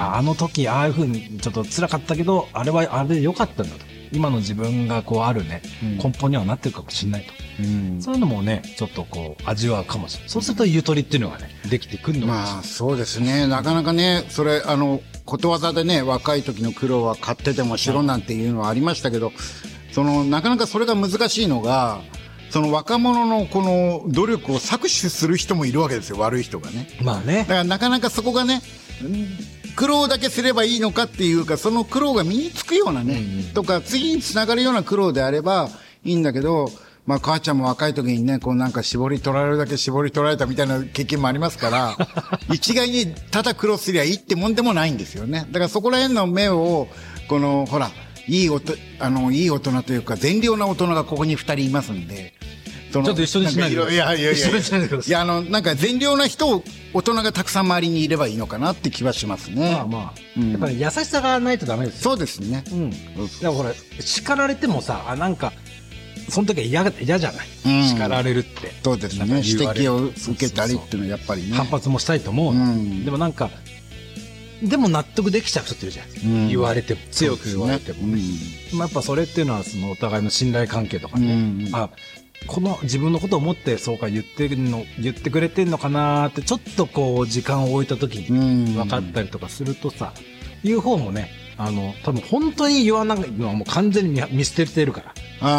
あの時ああいう風にちょっと辛かったけど、あれはあれで良かったんだと。今の自分がこうあるね、根本にはなってるかもしれないと。そういうのもね、ちょっとこう味わうかもしれない。そうするとゆとりっていうのがね、できてくるのかもしれない。 まあそうですね。なかなかね、それことわざでね、若い時の苦労は買ってでもしろなんていうのはありましたけど、なかなかそれが難しいのが、若者のこの努力を搾取する人もいるわけですよ、悪い人がね。 まあね。 だからなかなかそこがね、苦労だけすればいいのかっていうか、その苦労が身につくようなね、とか次につながるような苦労であればいいんだけど、まあ母ちゃんも若い時にね、こうなんか絞り取られるだけ絞り取られたみたいな経験もありますから、一概にただ苦労すりゃいいってもんでもないんですよね。だからそこら辺の目を、ほら、いい大人というか、善良な大人がここに二人いますんで、 ちょっと一緒にしないでください。 いやいやいや。 一緒にしないでください。 いや、なんか善良な人、大人がたくさん周りにいればいいのかなって気はしますね。 まあまあ。やっぱり優しさがないとダメですよ。 そうですね。 うん。だからほら、叱られてもさ、なんか、その時は嫌じゃない。叱られるって。 そうですね。指摘を受けたりっていうのはやっぱりね。 反発もしたいと思う。でもなんか、でも納得できちゃう人っているじゃん。言われても、強く言われても。やっぱそれっていうのは、お互いの信頼関係とかね。この自分のことを思ってそうか言ってくれてんのかなーってちょっとこう時間を置いた時に分かったりとかするとさ、言う方もね、多分本当に言わないのはもう完全に見捨ててるから。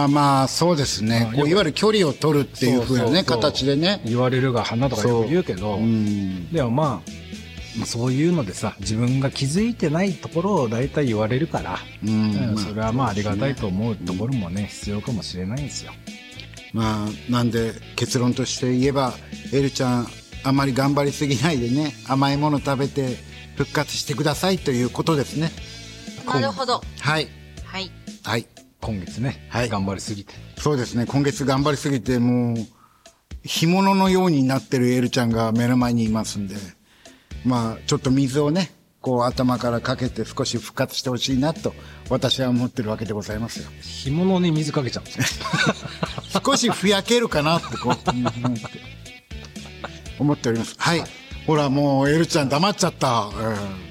まあそうですね。こういわゆる距離を取るっていう風なね、形でね。 言われるが花とかよく言うけど、でもまあそういうのでさ、自分が気づいてないところを大体言われるから、それはまあありがたいと思うところもね、必要かもしれないんですよ。 まあ、なんで結論として言えば、エルちゃん、あまり頑張りすぎないでね、甘いもの食べて復活してくださいということですね。 なるほど。 はい。 はい。 はい。 今月ね、頑張りすぎて。 そうですね、今月頑張りすぎて、もう、干物のようになってるエルちゃんが目の前にいますんで、まあ、ちょっと水をね、こう頭からかけて少し復活してほしいなと私は思ってるわけでございますよ。 干物に水かけちゃうんですよ。 少しふやけるかなってこう思っております。はい。ほらもうエルちゃん黙っちゃった。はい。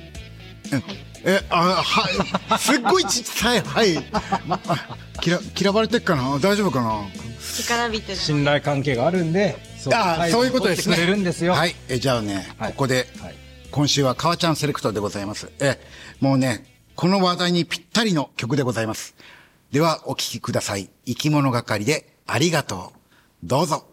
すっごいちっさい。はい。嫌われてっかな。大丈夫かな。 力びてる。 信頼関係があるんで、 そういうことですね。 くれるんですよ。 はい。じゃあね、ここで。今週は川ちゃんセレクトでございます。もうね、この話題にぴったりの曲でございます。ではお聴きください。生き物係でありがとう。どうぞ。